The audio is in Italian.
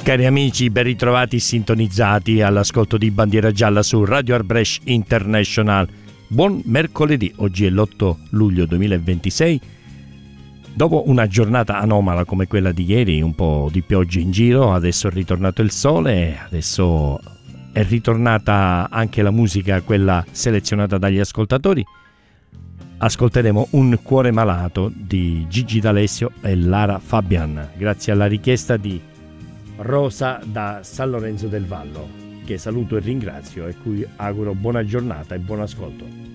Cari amici, ben ritrovati sintonizzati all'ascolto di Bandiera Gialla su Radio Arbresh International. Buon mercoledì, oggi è l'8 luglio 2026. Dopo una giornata anomala come quella di ieri, un po' di pioggia in giro, adesso è ritornato il sole, adesso è ritornata anche la musica, quella selezionata dagli ascoltatori. Ascolteremo Un cuore malato di Gigi D'Alessio e Lara Fabian, grazie alla richiesta di Rosa da San Lorenzo del Vallo, che saluto e ringrazio e cui auguro buona giornata e buon ascolto.